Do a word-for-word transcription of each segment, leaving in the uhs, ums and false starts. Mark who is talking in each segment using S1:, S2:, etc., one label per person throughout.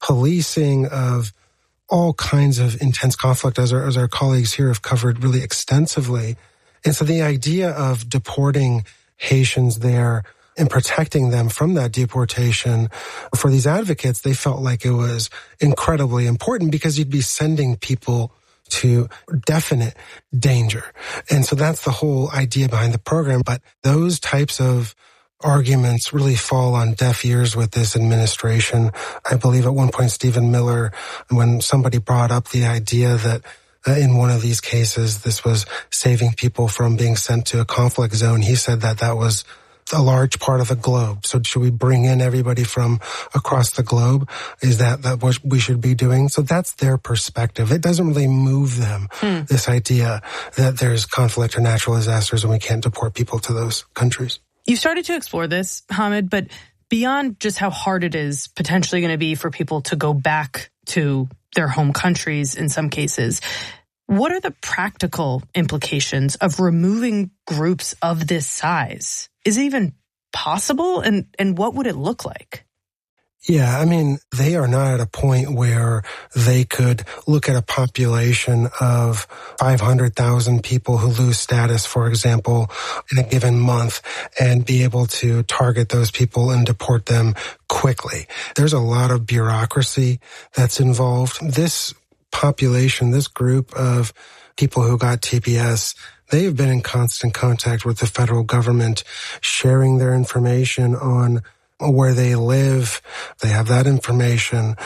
S1: policing, of all kinds of intense conflict, as our, as our colleagues here have covered really extensively. And so the idea of deporting Haitians there and protecting them from that deportation, for these advocates, they felt like it was incredibly important because you'd be sending people to definite danger. And so that's the whole idea behind the program. But those types of arguments really fall on deaf ears with this administration. I believe at one point Stephen Miller, when somebody brought up the idea that uh, in one of these cases this was saving people from being sent to a conflict zone, he said that that was a large part of the globe. So should we bring in everybody from across the globe? Is that, that what we should be doing? So that's their perspective. It doesn't really move them, hmm. this idea that there's conflict or natural disasters and we can't deport people to those countries.
S2: You've started to explore this, Hamid, but beyond just how hard it is potentially going to be for people to go back to their home countries in some cases, what are the practical implications of removing groups of this size? Is it even possible? And, and what would it look like?
S1: Yeah, I mean, they are not at a point where they could look at a population of five hundred thousand people who lose status, for example, in a given month and be able to target those people and deport them quickly. There's a lot of bureaucracy that's involved. This population, this group of people who got T P S, they have been in constant contact with the federal government, sharing their information on where they live. They have that information.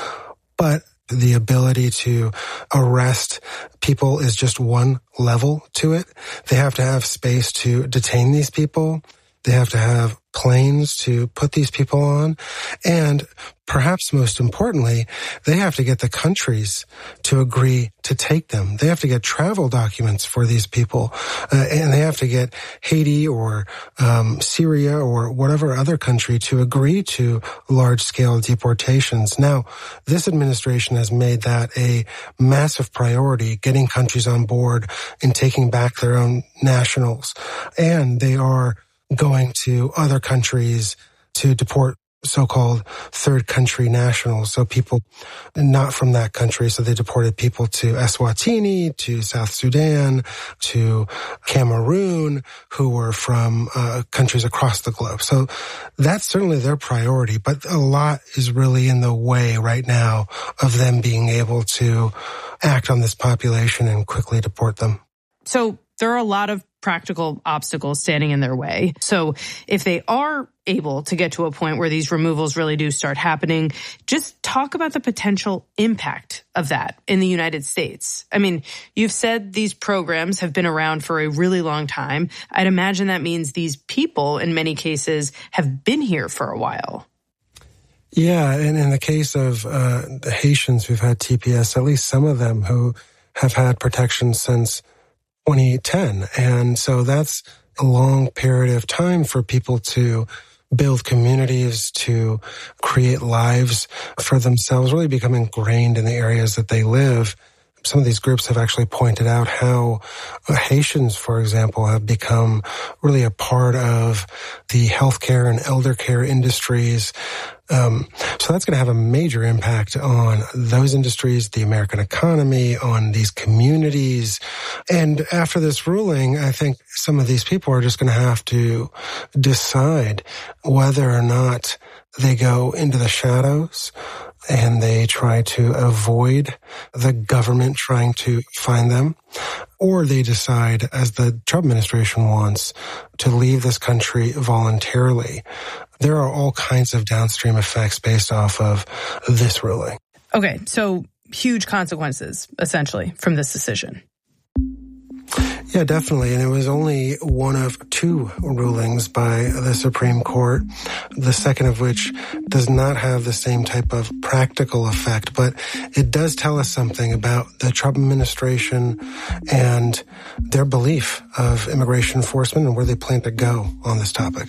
S1: But the ability to arrest people is just one level to it. They have to have space to detain these people. They have to have planes to put these people on. And perhaps most importantly, they have to get the countries to agree to take them. They have to get travel documents for these people. Uh, and they have to get Haiti or um, Syria or whatever other country to agree to large-scale deportations. Now, this administration has made that a massive priority, getting countries on board and taking back their own nationals. And they are going to other countries to deport so-called third country nationals, so people not from that country. So they deported people to Eswatini, to South Sudan, to Cameroon, who were from uh, countries across the globe. So that's certainly their priority, but a lot is really in the way right now of them being able to act on this population and quickly deport them.
S2: So there are a lot of practical obstacles standing in their way. So if they are able to get to a point where these removals really do start happening, just talk about the potential impact of that in the United States. I mean, you've said these programs have been around for a really long time. I'd imagine that means these people, in many cases, have been here for a while.
S1: Yeah, and in the case of uh, the Haitians who've had T P S, at least some of them who have had protection since twenty ten. And so that's a long period of time for people to build communities, to create lives for themselves, really become ingrained in the areas that they live. Some of these groups have actually pointed out how Haitians, for example, have become really a part of the healthcare and elder care industries. Um, so that's going to have a major impact on those industries, the American economy, on these communities. And after this ruling, I think some of these people are just going to have to decide whether or not they go into the shadows and they try to avoid the government trying to find them, or they decide, as the Trump administration wants, to leave this country voluntarily. There are all kinds of downstream effects based off of this ruling.
S2: Okay, so huge consequences, essentially, from this decision.
S1: Yeah, definitely. And it was only one of two rulings by the Supreme Court, the second of which does not have the same type of practical effect, but it does tell us something about the Trump administration and their belief of immigration enforcement and where they plan to go on this topic.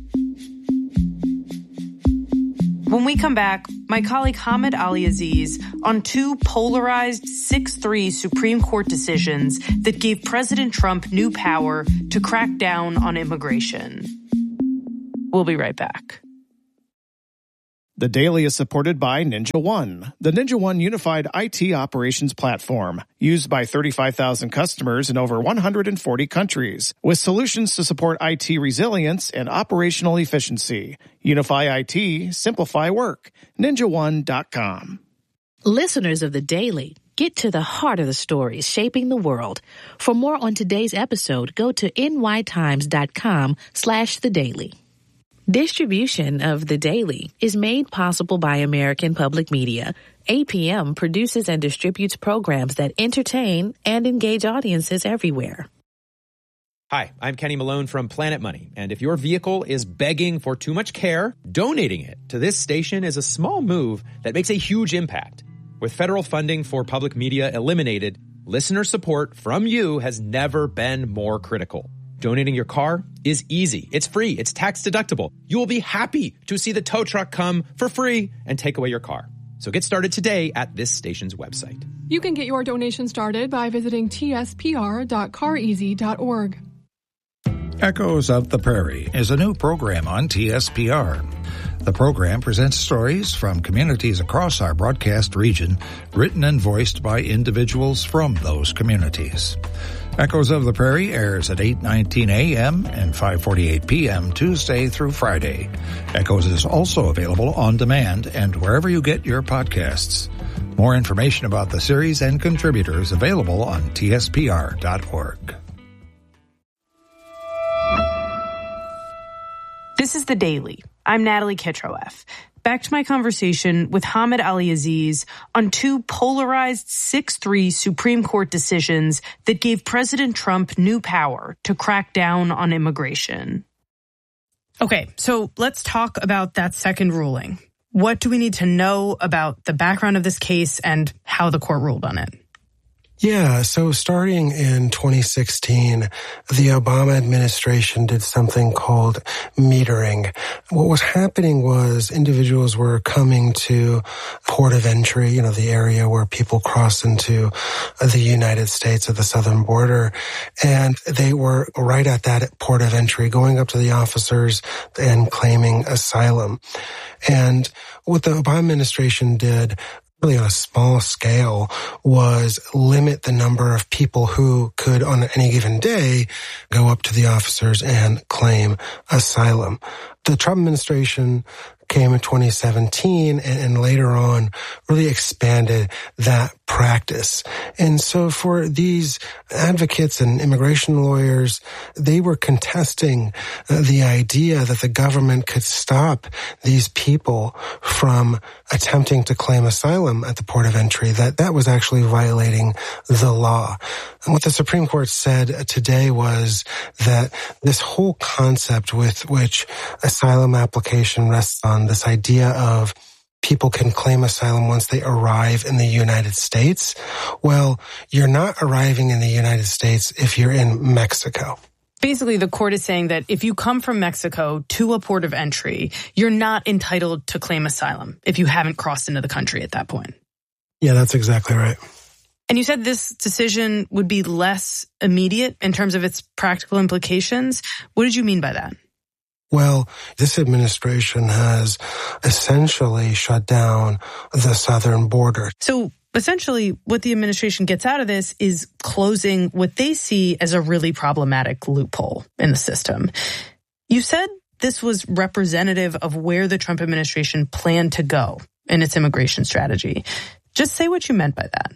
S2: When we come back, my colleague Hamid Ali-Aziz on two polarized six three Supreme Court decisions that gave President Trump new power to crack down on immigration. We'll be right back.
S3: The Daily is supported by Ninja One, the Ninja One unified I T operations platform, used by thirty-five thousand customers in over one hundred forty countries, with solutions to support I T resilience and operational efficiency. Unify I T, simplify work. ninja one dot com.
S4: Listeners of The Daily, get to the heart of the stories shaping the world. For more on today's episode, go to nytimes.com slash The Daily. Distribution of The Daily is made possible by American Public Media. A P M produces and distributes programs that entertain and engage audiences everywhere.
S5: Hi, I'm Kenny Malone from Planet Money, and if your vehicle is begging for too much care, donating it to this station is a small move that makes a huge impact. With federal funding for public media eliminated, listener support from you has never been more critical. Donating your car is easy. It's free. It's tax deductible. You will be happy to see the tow truck come for free and take away your car. So get started today at this station's website.
S6: You can get your donation started by visiting t s p r dot car easy dot org.
S7: Echoes of the Prairie is a new program on T S P R. The program presents stories from communities across our broadcast region, written and voiced by individuals from those communities. Echoes of the Prairie airs at eight nineteen a.m. and five forty-eight p.m. Tuesday through Friday. Echoes is also available on demand and wherever you get your podcasts. More information about the series and contributors available on t s p r dot org.
S2: This is The Daily. I'm Natalie Kitroeff. Back to my conversation with Hamid Ali-Aziz on two polarized six three Supreme Court decisions that gave President Trump new power to crack down on immigration. Okay, so let's talk about that second ruling. What do we need to know about the background of this case and how the court ruled on it?
S1: Yeah, so starting in twenty sixteen, the Obama administration did something called metering. What was happening was individuals were coming to port of entry, you know, the area where people cross into the United States at the southern border, and they were right at that port of entry going up to the officers and claiming asylum. And what the Obama administration did, really on a small scale, was limit the number of people who could on any given day go up to the officers and claim asylum. The Trump administration came in twenty seventeen and, and later on really expanded that practice. And so for these advocates and immigration lawyers, they were contesting uh, the idea that the government could stop these people from attempting to claim asylum at the port of entry, that that was actually violating the law. And what the Supreme Court said today was that this whole concept with which asylum application rests on, this idea of people can claim asylum once they arrive in the United States. Well, you're not arriving in the United States if you're in Mexico.
S2: Basically, the court is saying that if you come from Mexico to a port of entry, you're not entitled to claim asylum if you haven't crossed into the country at that point.
S1: Yeah, that's exactly right.
S2: And you said this decision would be less immediate in terms of its practical implications. What did you mean by that?
S1: Well, this administration has essentially shut down the southern border.
S2: So essentially, what the administration gets out of this is closing what they see as a really problematic loophole in the system. You said this was representative of where the Trump administration planned to go in its immigration strategy. Just say what you meant by that.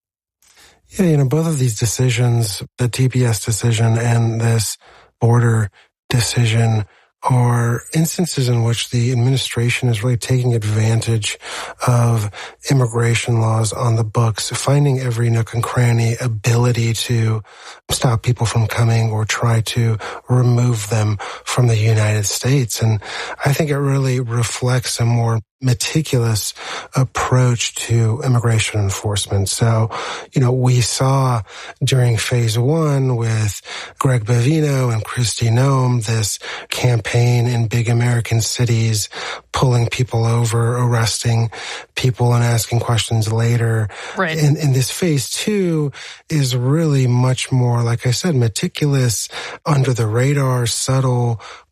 S1: Yeah, you know, both of these decisions, the T P S decision and this border decision, are instances in which the administration is really taking advantage of immigration laws on the books, finding every nook and cranny ability to stop people from coming or try to remove them from the United States. And I think it really reflects a more meticulous approach to immigration enforcement. So, you know, we saw during phase one with Greg Bovino and Kristi Noem this campaign in big American cities, pulling people over, arresting people and asking questions later.
S2: Right.
S1: And, and this phase two is really much more, like I said, meticulous, under the radar, subtle,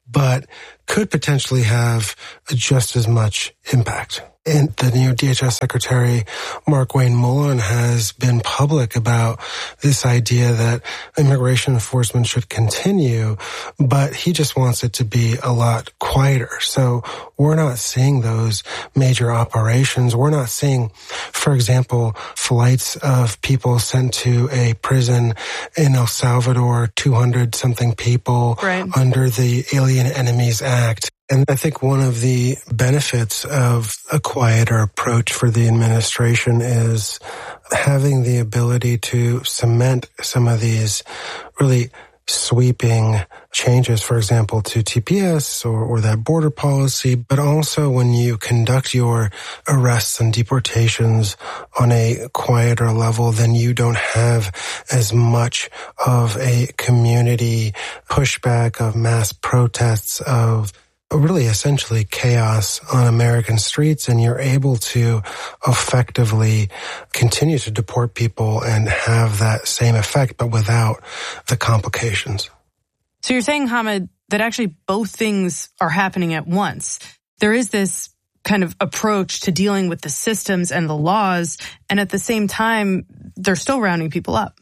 S1: but could potentially have just as much impact. And the new D H S Secretary, Markwayne Mullin, has been public about this idea that immigration enforcement should continue, but he just wants it to be a lot quieter. So we're not seeing those major operations. We're not seeing, for example, flights of people sent to a prison in El Salvador, two hundred something people
S2: right.
S1: under the Alien Enemies Act. And I think one of the benefits of a quieter approach for the administration is having the ability to cement some of these really sweeping changes, for example, to T P S or, or that border policy, but also when you conduct your arrests and deportations on a quieter level, then you don't have as much of a community pushback, of mass protests, of really essentially chaos on American streets, and you're able to effectively continue to deport people and have that same effect, but without the complications.
S2: So you're saying, Hamid, that actually both things are happening at once. There is this kind of approach to dealing with the systems and the laws, and at the same time, they're still rounding people up.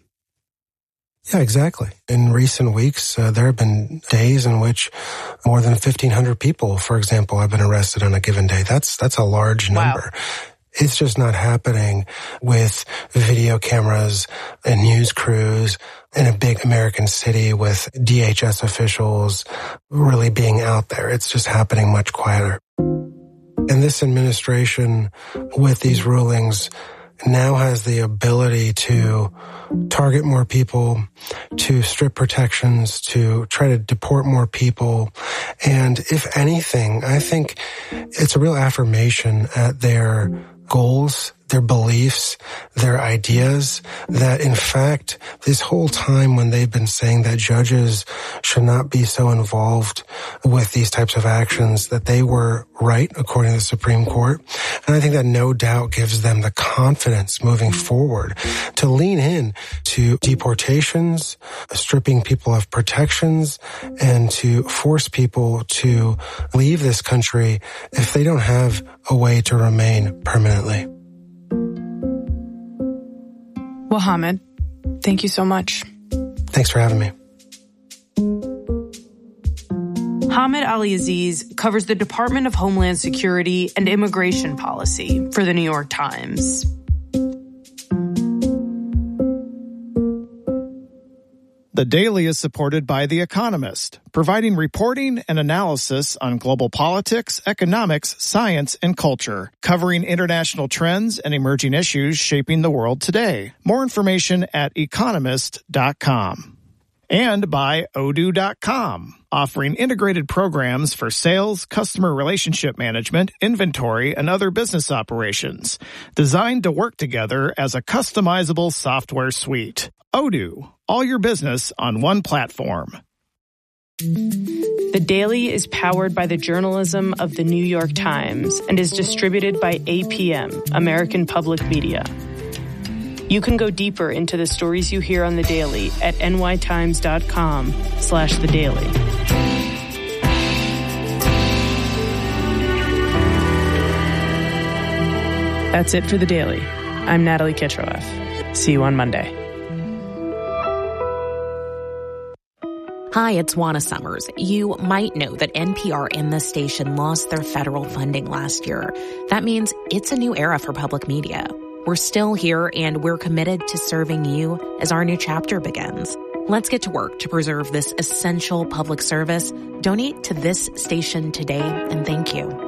S1: Yeah, exactly. In recent weeks, uh, there have been days in which more than fifteen hundred people, for example, have been arrested on a given day. That's that's a large number. Wow. It's just not happening with video cameras and news crews in a big American city with D H S officials really being out there. It's just happening much quieter. And this administration, with these rulings, now has the ability to target more people, to strip protections, to try to deport more people. And if anything, I think it's a real affirmation at their goals, their beliefs, their ideas, that in fact, this whole time when they've been saying that judges should not be so involved with these types of actions, that they were right, according to the Supreme Court. And I think that no doubt gives them the confidence moving forward to lean in to deportations, stripping people of protections, and to force people to leave this country if they don't have a way to remain permanently.
S2: Well, Hamid, thank you so much.
S1: Thanks for having me.
S2: Hamid Ali-Aziz covers the Department of Homeland Security and immigration policy for the New York Times.
S3: The Daily is supported by The Economist, providing reporting and analysis on global politics, economics, science, and culture, covering international trends and emerging issues shaping the world today. More information at economist dot com. And by Odoo dot com, offering integrated programs for sales, customer relationship management, inventory, and other business operations, designed to work together as a customizable software suite. Odoo, all your business on one platform.
S2: The Daily is powered by the journalism of the New York Times and is distributed by A P M, American Public Media. You can go deeper into the stories you hear on The Daily at nytimes.com slash The Daily. That's it for The Daily. I'm Natalie Kitroeff. See you on Monday.
S8: Hi, it's Juana Summers. You might know that N P R and this station lost their federal funding last year. That means it's a new era for public media. We're still here, and we're committed to serving you as our new chapter begins. Let's get to work to preserve this essential public service. Donate to this station today, and thank you.